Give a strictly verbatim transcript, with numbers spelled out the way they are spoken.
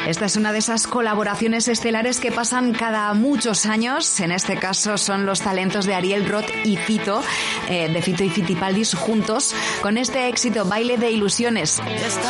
Esta es una de esas colaboraciones estelares que pasan cada muchos años. En este caso son los talentos de Ariel Roth y Fito, eh, de Fito y Fitipaldis juntos, con este éxito Baile de Ilusiones.